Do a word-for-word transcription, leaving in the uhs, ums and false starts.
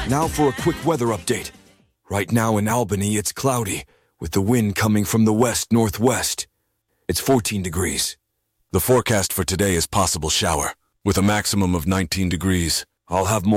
Now for a quick weather update. Right now in Albany, it's cloudy, with the wind coming from the west-northwest. It's fourteen degrees. The forecast for today is possible shower, with a maximum of nineteen degrees. I'll have more